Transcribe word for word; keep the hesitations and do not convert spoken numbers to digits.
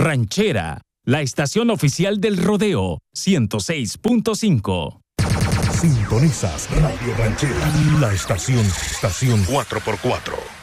Ranchera, la estación oficial del rodeo, ciento seis punto cinco. Sintonizas Radio Ranchera, la estación, estación cuatro por cuatro.